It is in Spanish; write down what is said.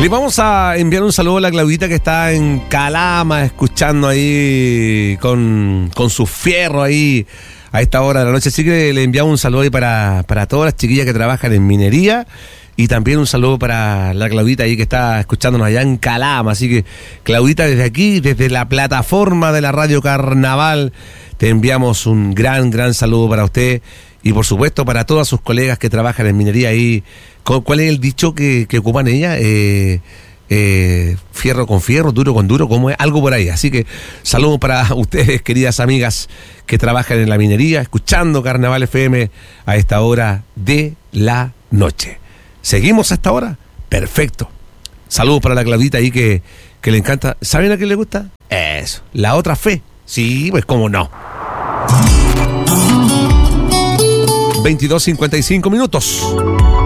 Le vamos a enviar un saludo a la Claudita que está en Calama, escuchando ahí con su fierro ahí a esta hora de la noche. Así que le enviamos un saludo ahí para todas las chiquillas que trabajan en minería. Y también un saludo para la Claudita ahí que está escuchándonos allá en Calama. Así que, Claudita, desde aquí, desde la plataforma de la Radio Carnaval, te enviamos un gran saludo para usted. Y por supuesto para todas sus colegas que trabajan en minería ahí. ¿Cuál es el dicho que ocupan ellas? Fierro con fierro, duro con duro, como es, algo por ahí. Así que saludos para ustedes, queridas amigas que trabajan en la minería, escuchando Carnaval FM a esta hora de la noche. ¿Seguimos a esta hora? Perfecto. Saludos para la Claudita ahí que le encanta. ¿Saben a quién le gusta? Eso, la otra fe. Sí, pues cómo no. 22:55.